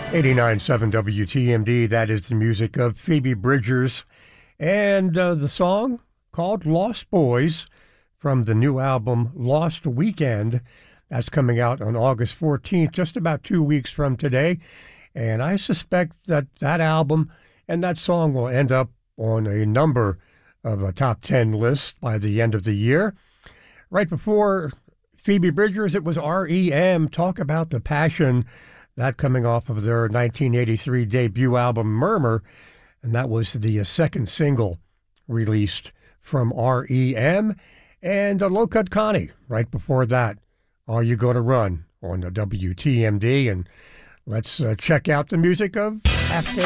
89.7 WTMD, that is the music of Phoebe Bridgers, and the song called Lost Boys from the new album Lost Weekend. That's coming out on August 14th, just about 2 weeks from today, and I suspect that that album and that song will end up on a number of a top 10 lists by the end of the year. Right before Phoebe Bridgers, it was R.E.M., Talk About the Passion, that coming off of their 1983 debut album, Murmur, and that was the second single released from R.E.M. And Low Cut Connie, right before that, Are You Gonna Run, on the WTMD. And let's check out the music of Afghan